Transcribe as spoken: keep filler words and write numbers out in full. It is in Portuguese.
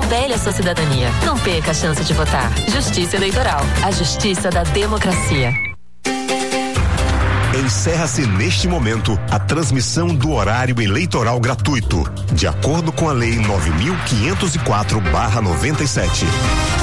revele a sua cidadania. Não perca a chance de votar. Justiça Eleitoral, a justiça da democracia. Encerra-se neste momento a transmissão do horário eleitoral gratuito, de acordo com a Lei nove mil quinhentos e quatro barra noventa e sete.